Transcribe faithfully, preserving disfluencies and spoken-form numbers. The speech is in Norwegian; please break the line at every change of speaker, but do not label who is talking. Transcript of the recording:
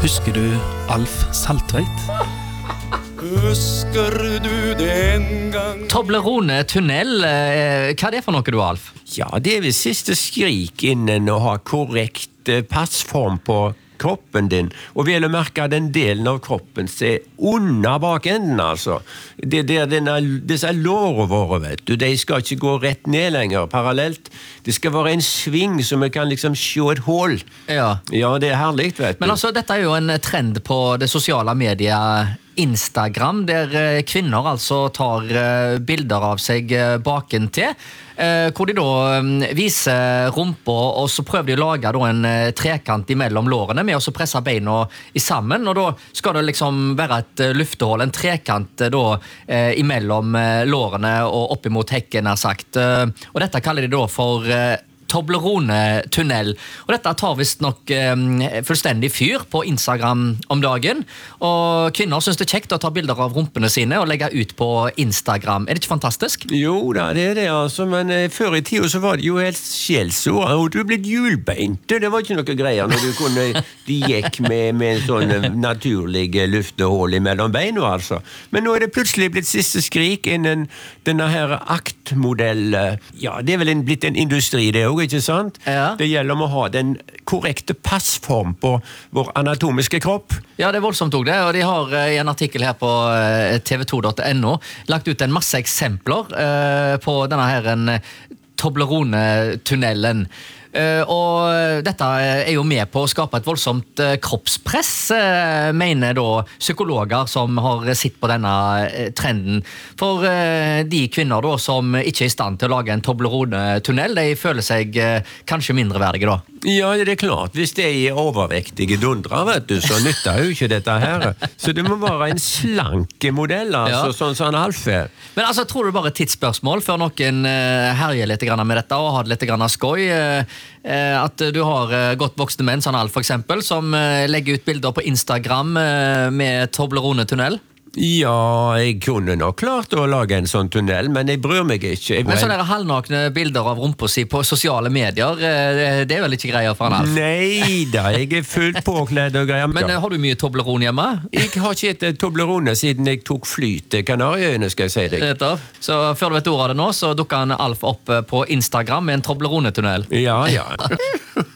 Husker du Alf Saltveit?
Husker du den gang?
Toblerone tunnel, eh, hva er det for noe du, Alf?
Ja, det er vel siste skrik innen å ha korrekt eh, passform på kroppen din, og vel å merke den delen av kroppen som er under bakenden, altså. Det der denne, disse lårene våre, vet du, de skal ikke gå rett ned lenger, parallelt. Det skal være en sving som vi kan liksom se et hål.
Ja.
Ja, det er herlig, vet du.
Men altså, dette er jo en trend på det sosiale mediet Instagram, der kvinner altså tar bilder av seg baken til, hvor de da viser rumpa, og så prøver de å lage da en trekant imellom lårene med å så presse beina i sammen, og da skal det liksom være et luftehold, en trekant da imellom lårene og opp imot hekken, er sagt. Og dette kaller de da for Toblerone tunnel. Og dette tar vist nok eh, fullstendig fyr på Instagram om dagen. Og kvinner synes det er kjekt å ta bilder av rumpene sine og legge ut på Instagram. Er det ikke fantastisk?
Jo da, det er det altså, men eh, før i tiden så var det jo helt skjelsord. Og du ble hjulbeint. Det var ikke noe greier når du kunne, de gikk med, med en sånn naturlig luftehål mellom beina, altså. Men nå er det plutselig blitt siste skrik innen denne her aktmodell. Ja, det er vel en, blitt en industri, det også. Ikke sant?
Ja.
Det gjelder om å ha den korrekte passform på vår anatomiske kropp.
Ja, det er voldsomt også det, og de har i en artikkel her på t v to punktum no lagt ut en masse eksempler eh, på denne her en Toblerone-tunnelen. Uh, og dette er jo med på å skape et voldsomt uh, kroppspress, uh, mener da psykologer som har sett på denne uh, trenden. For uh, de kvinner da som ikke er i stand til å lage en Toblerone-tunnel, de føler seg uh, kanskje mindreverdige da.
Ja, det er klart. Hvis de er overvektige dundre, vet du, så nytter jo ikke dette her. Så det må være en slanke modell, altså, ja. Sånn som han Alf er.
Men altså, tror du bare et tidsspørsmål før noen uh, herjer litt grann med dette og har litt grann skoj? Uh, at du har uh, godt voksne menn, sånn Alf for eksempel, som uh, legger ut bilder på Instagram uh, med Toblerone-tunnel?
Ja, jeg kunne nok klart å lage en sånn tunnel, men jeg bryr meg ikke. Jeg
men sånne halvnakne bilder av rumpa si på sosiale medier, det er vel ikke greier for en Alf?
Nei da, jeg er fullt påkledd og greier.
Men har du mye Toblerone hjemme?
Jeg har ikke et Toblerone siden jeg tok fly til Kanariøyene, skal jeg si deg.
Så før du vet ordet av det nå, så dukker en Alf opp på Instagram med en Toblerone-tunnel.
Ja, ja.